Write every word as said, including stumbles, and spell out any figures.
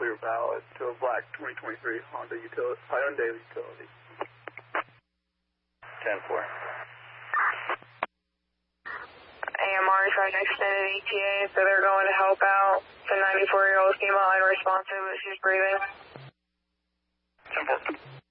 clear valid to a black twenty twenty-three Honda utility, Hyundai utility. ten four. A M R is right next to the E T A, so they're going to help out. The ninety-four-year-old female unresponsive, but she's breathing. ten four.